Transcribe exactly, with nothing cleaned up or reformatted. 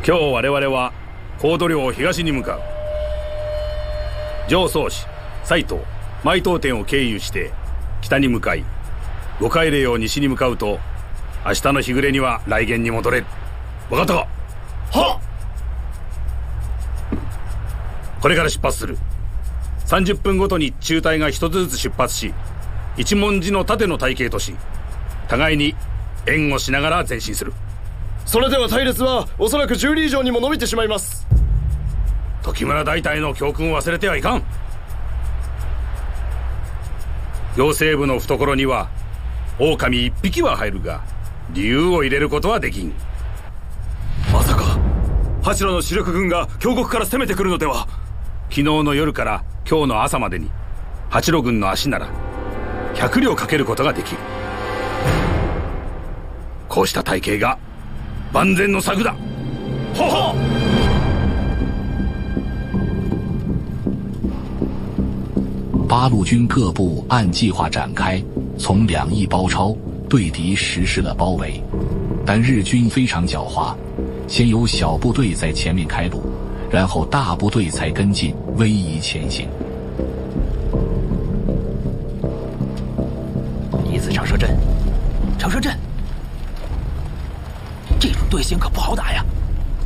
今日我々は高度領東に向かう。上宗市、斎藤、埋東店を経由して北に向かい、五海嶺を西に向かうと明日の日暮れには来源に戻れる。分かったか？ はっ。 これから出発する。さんじゅっぷんごとに中隊が一つずつ出発し、一文字の盾の隊形とし、互いに援護しながら前進する。 それでは隊列はおそらくじゅう里以上にも伸びてしまいます。 時村大隊の教訓を忘れてはいかん。行政部の懐には狼一匹は入るが、理由を入れることはできん。 まさか八路の主力軍が京極から攻めてくるのでは。 昨日の夜から今日の朝までに八路軍の足ならひゃく両かけることができる。こうした隊形が万全の策だ。 はは。 八路军各部按计划展开，从两翼包抄，对敌实施了包围。但日军非常狡猾，先由小部队在前面开路，然后大部队才跟进，逶迤前行。 一字长蛇阵，长蛇阵，这种队形可不好打呀。